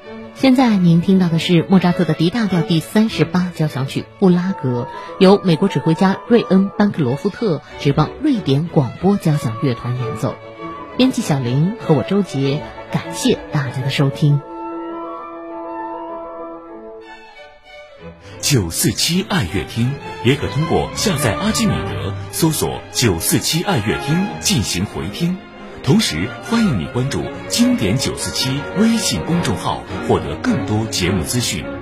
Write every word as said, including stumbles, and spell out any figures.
现在您听到的是莫扎特的 D 大调第三十八交响曲《布拉格》，由美国指挥家瑞恩·班克罗夫特指棒瑞典广播交响乐团演奏。编辑小林和我周杰，感谢大家的收听。 九四七爱乐厅也可通过下载阿基米德搜索九四七爱乐厅进行回听。同时欢迎你关注经典九四七微信公众号，获得更多节目资讯。